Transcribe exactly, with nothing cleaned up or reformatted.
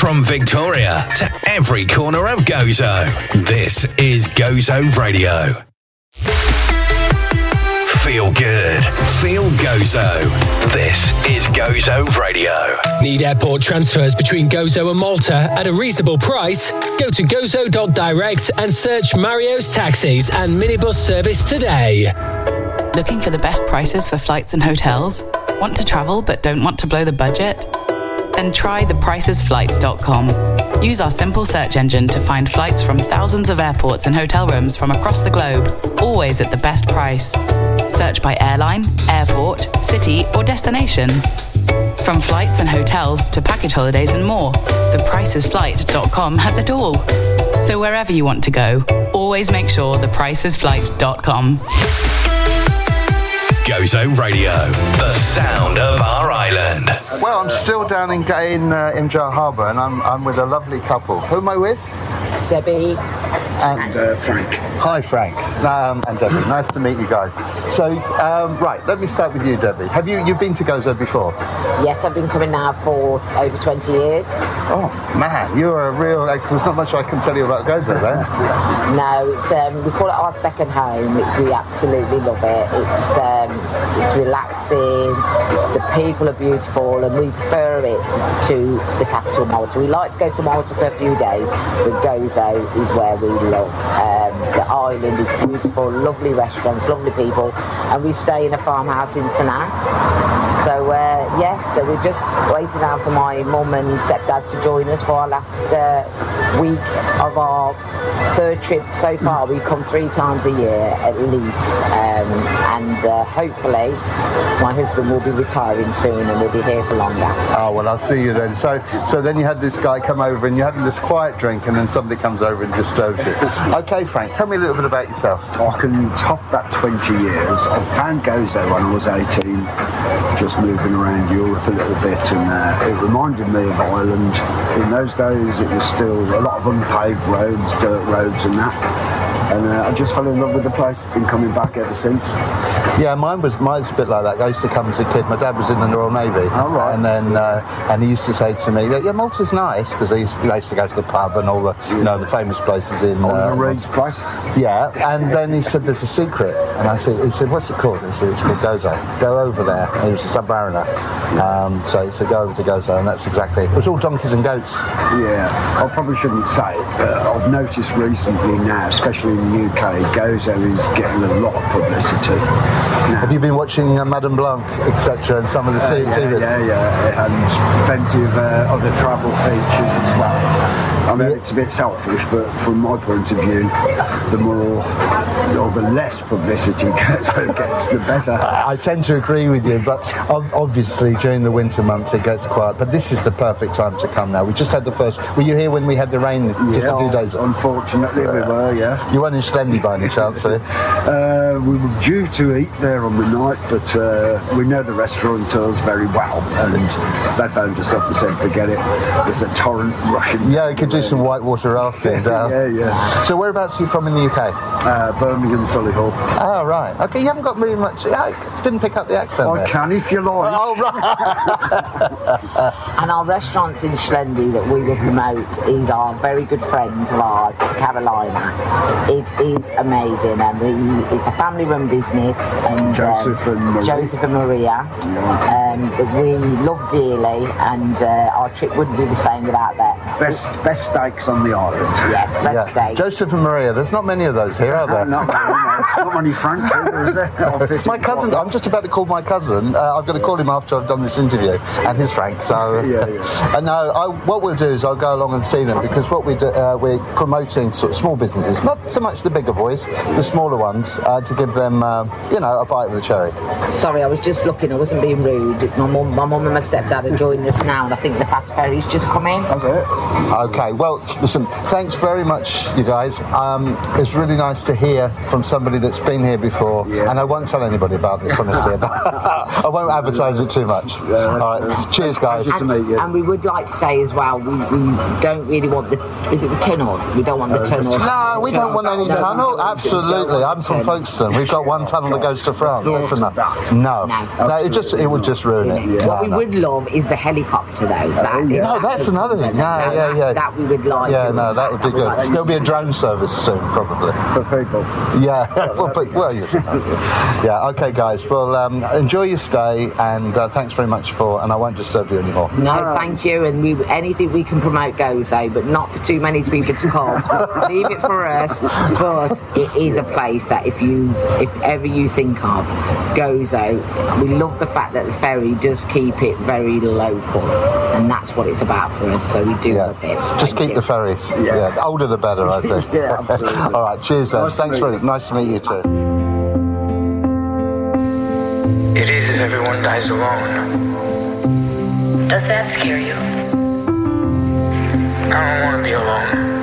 From Victoria to every corner of Gozo, this is Gozo Radio. Feel good. Feel Gozo. This is Gozo Radio. Need airport transfers between Gozo and Malta at a reasonable price? Go to gozo dot direct and search Mario's Taxis and Minibus service today. Looking for the best prices for flights and hotels? Want to travel but don't want to blow the budget? Then try the prices flight dot com. Use our simple search engine to find flights from thousands of airports and hotel rooms from across the globe, always at the best price. Search by airline, airport, city, or destination. From flights and hotels to package holidays and more, the prices flight dot com has it all. So wherever you want to go, always make sure the prices flight dot com. Gozo Radio, the sound of our island. Well, I'm still down in in uh, Imjar Harbour, and I'm I'm with a lovely couple. Who am I with? Debbie and uh, Frank. Hi, Frank. Um, and Debbie. Nice to meet you guys. So, um, right, let me start with you, Debbie. Have you you've been to Gozo before? Yes, I've been coming now for over twenty years. Oh man, you're a real excellent. There's not much I can tell you about Gozo, then. No, it's um, we call it our second home. It's, we absolutely love it. It's um, it's relaxing. The people are beautiful, and we prefer it to the capital, Malta. We like to go to Malta for a few days, but Gozo is where we love. Um, the island is beautiful, lovely restaurants, lovely people, and we stay in a farmhouse in Sanat. So uh, yes, so we're just waiting now for my mum and stepdad to join us for our last uh, week of our third trip so far. We come three times a year at least, um, and uh, hopefully my husband will be retiring soon and we'll be here for longer. Oh well, I'll see you then. So, so then you had this guy come over and you're having this quiet drink, and then somebody comes over and disturbs you. Okay, Frank, tell me a little bit about yourself. I can top that twenty years. I found Gozo when I was eighteen, just moving around Europe a little bit, and uh, it reminded me of Ireland. In those days it was still a lot of unpaved roads, dirt roads and that. And uh, I just fell in love with the place. Been coming back ever since. Yeah, mine was mine's a bit like that. I used to come as a kid. My dad was in the Royal Navy, oh, right. and then uh, and he used to say to me, "Yeah, Malta's nice," because I used to, I used to go to the pub and all the you know the famous places in. On uh, the Reed's place. Yeah, and then he said, "There's a secret," and I said, "He said, what's it called?" I said, "It's called Gozo. Go over there." And he was a Submariner, um, so he said, "Go over to Gozo," and that's exactly. It was all donkeys and goats. Yeah, I probably shouldn't say it, but I've noticed recently now, especially in the U K, Gozo is getting a lot of publicity. Now, have you been watching uh, Madame Blanc, et cetera, and some of the uh, T V? Yeah, yeah, yeah, and plenty of uh, other travel features as well. I mean, yeah. It's a bit selfish, but from my point of view, the more or the less publicity Gozo gets, the better. I tend to agree with you, but obviously during the winter months it gets quiet. But this is the perfect time to come now. We just had the first. Were you here when we had the rain yeah, just a few days ago? Unfortunately, uh, we were. Yeah. You weren't in Slendy by any chance, were you? Uh, we were due to eat there on the night, but uh, we know the restaurateurs very well, and they phoned us up and said, "Forget it. There's a torrent rushing." Yeah, you could do some whitewater rafting down. Yeah, yeah. So whereabouts are you from in the U K? Uh, Birmingham, Solihull. Oh, right. Okay, you haven't got really much. I didn't pick up the accent. I there. can if you like. Oh, right. And our restaurants in Slendy that we will promote is our very good friends of ours, to Carolina. It is amazing, and we, it's a family-run business. And Joseph um, and Maria. Joseph and Maria. Yeah. Um, that we love dearly, and uh, our trip wouldn't be the same without that. Best, best steaks on the island. Yes, best yeah. steaks. Joseph and Maria. There's not many of those here, are there? No, not many. No. Not many Franks either, is there? My cousin. I'm just about to call my cousin. Uh, I've got to call him after I've done this interview, and his Frank. So yeah, yeah. And no, I, what we'll do is I'll go along and see them, because what we do, uh, we're promoting sort of small businesses, not so much the bigger boys, the smaller ones, uh, to give them, uh, you know, a bite of the cherry. Sorry, I was just looking. I wasn't being rude. My mum, my mum and my stepdad are joining us now, and I think the fast ferry's just come in. That's it. Okay. Okay, well, listen, thanks very much, you guys. Um, it's really nice to hear from somebody that's been here before, yeah. and I won't tell anybody about this, honestly. I won't advertise it too much. Yeah, all right, uh, cheers, guys. And, to meet you. and we would like to say as well, we, we don't really want the, is it the tunnel? We don't want the tunnel. No, we don't want any tunnel. Absolutely, I'm from Folkestone. We've got one tunnel that goes to France. That's enough. No, no, no, it just it would just ruin it. Yeah. No, what we no. would love is the helicopter, though. That, oh, yeah. No, that's another thing. Yeah, no, yeah, that, yeah. That we would like. Yeah, no, that would be that good. like There'll be a drone service soon, probably. For people. Yeah, well, but, well yes. Yeah, okay, guys. Well, um, enjoy your stay, and uh, thanks very much for, and I won't disturb you anymore. No, thank you, and we anything we can promote Gozo, but not for too many people to come. Leave it for us, but it is a place that if you, if ever you think of Gozo, we love the fact that the ferry does keep it very local, and that's what it's about for us, so we do yeah. love it. Just Thank keep you. the ferries. Yeah. yeah, the older the better, I think. Yeah, absolutely. All right, cheers then. Nice Thanks very much. Nice to meet you too. It is if everyone dies alone. Does that scare you? I don't want to be alone.